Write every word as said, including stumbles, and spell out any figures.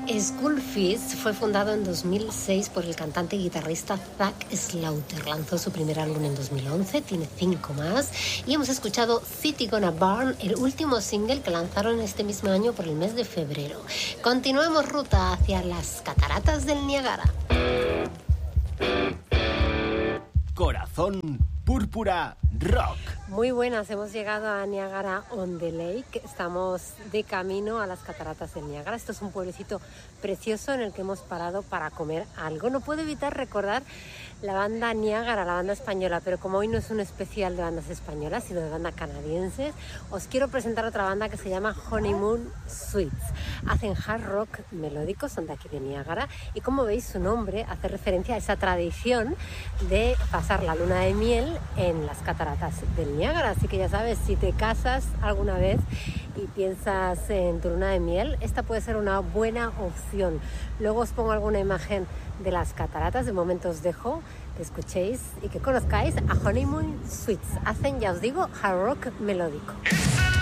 School Feast fue fundado en dos mil seis por el cantante y guitarrista Zack Slaughter. Lanzó su primer álbum en dos mil once, tiene cinco más, y hemos escuchado City Gonna Burn, el último single que lanzaron este mismo año por el mes de febrero. Continuemos ruta hacia las cataratas del Niágara. Corazón Púrpura Rock. Muy buenas, hemos llegado a Niagara on the Lake. Estamos de camino a las cataratas del Niágara. Esto es un pueblecito precioso en el que hemos parado para comer algo. No puedo evitar recordar la banda Niágara, la banda española, pero como hoy no es un especial de bandas españolas, sino de bandas canadienses, os quiero presentar otra banda que se llama Honeymoon Suites. Hacen hard rock melódico, son de aquí de Niágara, y como veis su nombre hace referencia a esa tradición de pasar la luna de miel en las cataratas del Niágara. Así que ya sabes, si te casas alguna vez y piensas en tu luna de miel, esta puede ser una buena opción. Luego os pongo alguna imagen de las cataratas. De momento os dejo que escuchéis y que conozcáis a Honeymoon Suites. Hacen, ya os digo, hard rock melódico.